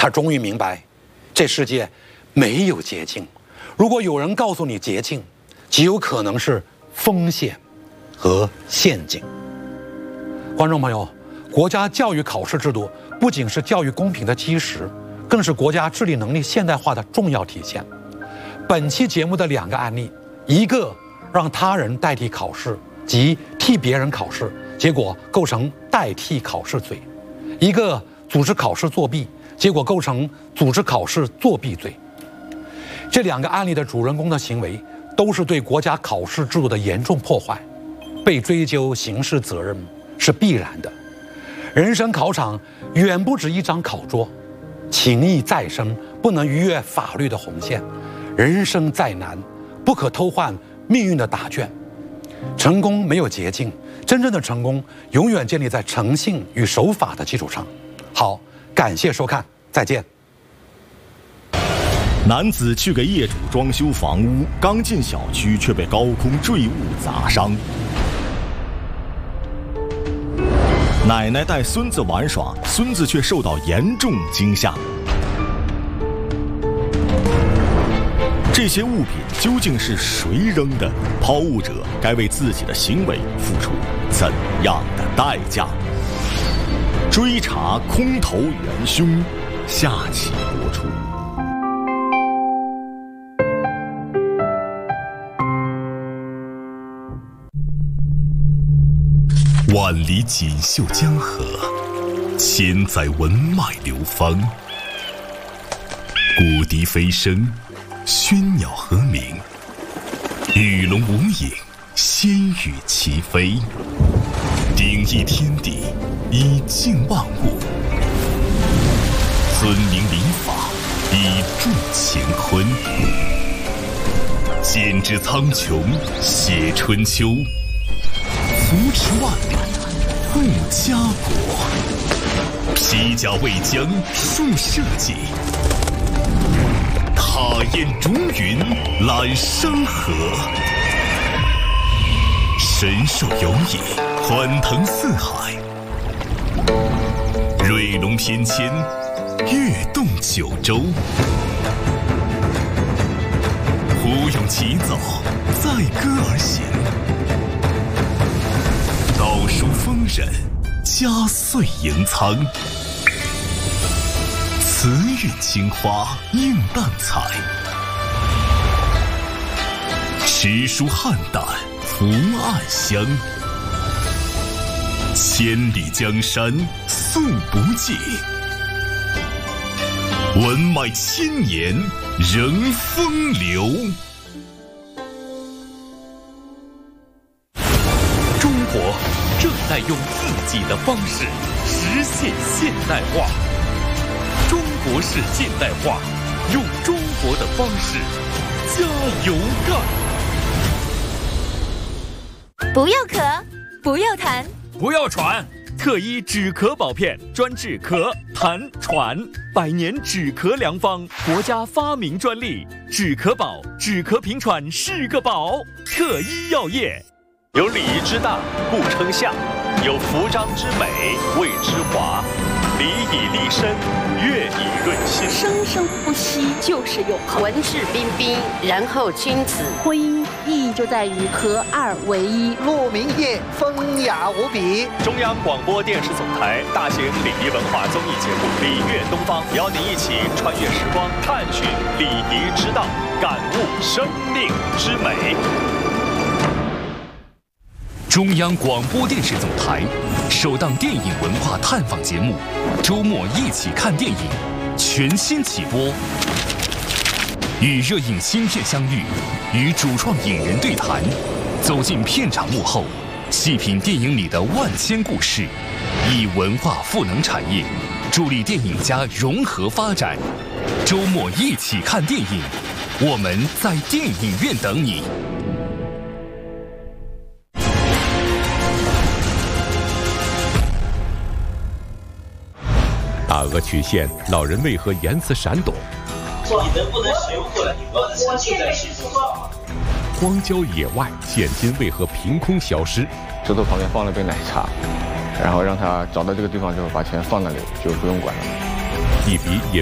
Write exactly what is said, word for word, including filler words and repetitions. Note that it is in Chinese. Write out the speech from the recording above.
他终于明白，这世界没有捷径。如果有人告诉你捷径，极有可能是风险和陷阱。观众朋友，国家教育考试制度不仅是教育公平的基石，更是国家治理能力现代化的重要体现。本期节目的两个案例，一个让他人代替考试，即替别人考试，结果构成代替考试罪；一个组织考试作弊，结果构成组织考试作弊罪。这两个案例的主人公的行为都是对国家考试制度的严重破坏，被追究刑事责任是必然的。人生考场远不止一张考桌，情义再深，不能逾越法律的红线；人生再难，不可偷换命运的答卷。成功没有捷径，真正的成功永远建立在诚信与守法的基础上。好，感谢收看，再见。 男子去给业主装修房屋，刚进小区却被高空坠物砸伤。奶奶带孙子玩耍，孙子却受到严重惊吓。这些物品究竟是谁扔的？抛物者该为自己的行为付出怎样的代价？追查空投元凶，下期播出。万里锦绣江河，千载文脉流芳。古笛飞声，喧鸟和鸣，鱼龙无影，仙羽齐飞。鼎益天地，以静万物；尊明礼法，以助乾坤。剪纸苍穹，写春秋。扶持万里，护家国；披甲为疆，树社稷；踏雁逐云，揽山河；神兽游弋，欢腾四海；瑞龙翩跹，跃动九州；虎勇齐走，载歌而行。道书丰稔，家岁盈仓；慈韵青花，映淡彩；诗书汉淡，福暗香；千里江山，素不尽；文脉千年，仍风流。正在用自己的方式实现现代化，中国式现代化，用中国的方式加油干！ 不要咳，不要痰， 不要喘。 特医止咳保片，专治咳、痰、喘，百年止咳良方，国家发明专利。止咳保，止咳平喘是个宝。特医药业。 有礼仪之大，故称相；有服章之美，谓之华。礼以立身，乐以润心。 生生不息就是永恒， 文质彬彬，然后君子。 婚姻意义就在于合二为一。 鹿鸣夜，风雅无比。 中央广播电视总台大型礼仪文化综艺节目《礼乐东方》，邀您一起穿越时光，探寻礼仪之道，感悟生命之美。 中央广播电视总台首档电影文化探访节目《周末一起看电影》全新起播，与热映新片相遇，与主创影人对谈，走进片场幕后，细品电影里的万千故事，以文化赋能产业，助力电影家融合发展。周末一起看电影，我们在电影院等你。 大额曲线，老人为何言辞闪躲？ 你能不能学会我现在是说？ 荒郊野外，现金为何凭空消失？ 石头旁边放了杯奶茶，然后让他找到这个地方之后，把钱放那里，就不用管了。 一笔也